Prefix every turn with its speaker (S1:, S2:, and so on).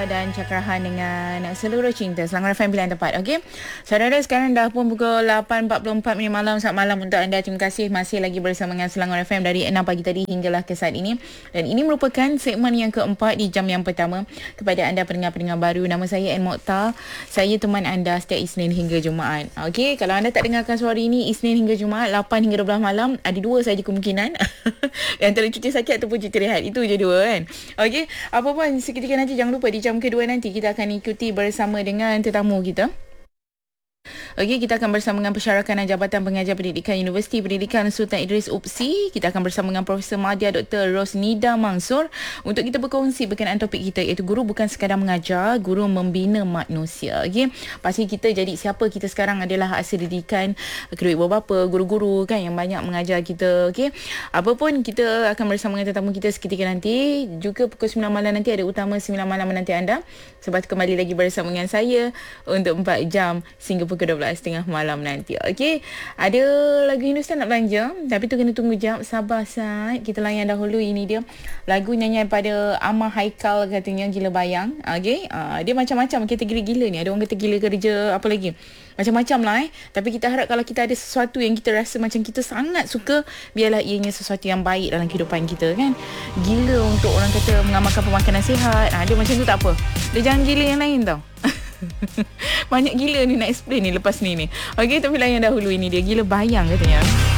S1: Dan cakrahan dengan seluruh cinta Selangor FM pilihan tepat. Okey, saudara, sekarang dah pun pukul 8.44 malam. Selamat malam untuk anda. Terima kasih masih lagi bersama dengan Selangor FM dari 6 pagi tadi hinggalah ke saat ini. Dan ini merupakan segmen yang keempat di jam yang pertama. Kepada anda pendengar-pendengar baru, nama saya Anne Mokhtar. Saya teman anda setiap Isnin hingga Jumaat. Okey, kalau anda tak dengarkan suara ini Isnin hingga Jumaat 8 hingga 12 malam, ada dua saja kemungkinan. Antara cuti sakit ataupun cuti rehat. Itu je dua kan. Okey, apa pun seketika nanti jangan lupa di jam kedua nanti kita akan ikuti bersama dengan tetamu kita. Okey, kita akan bersama dengan Pensyarakan Jabatan Pengajar Pendidikan Universiti Pendidikan Sultan Idris UPSI. Kita akan bersama dengan Profesor Madya Dr. Rosnida Mansur untuk kita berkongsi berkenaan topik kita, iaitu guru bukan sekadar mengajar, guru membina manusia. Okey, pasti kita jadi siapa kita sekarang adalah hasil didikan kedua ibu bapa, guru-guru kan yang banyak mengajar kita. Okey, apa pun kita akan bersama dengan tetamu kita seketika nanti. Juga pukul 9 malam nanti ada Utama 9 malam menanti anda. Sebab kembali lagi bersama dengan saya untuk 4 jam sehingga pukul 12.30 malam nanti. Okey, ada lagu Hindustan nak belanja, tapi tu kena tunggu jap, sabar sat. Kita layan dahulu. Ini dia lagu nyanyian pada Amar Haikal, katanya Gila Bayang. Okey, dia macam-macam kategori gila ni. Ada orang kata gila kerja, apa lagi, macam-macam lah tapi kita harap kalau kita ada sesuatu yang kita rasa macam kita sangat suka, biarlah ianya sesuatu yang baik dalam kehidupan kita kan. Gila untuk orang kata mengamalkan pemakanan sihat, dia macam tu tak apa, dia jangan gila yang lain tau. Banyak gila ni nak explain ni lepas ni. Okey, tapi layan dahulu. Ini dia Gila Bayang katanya.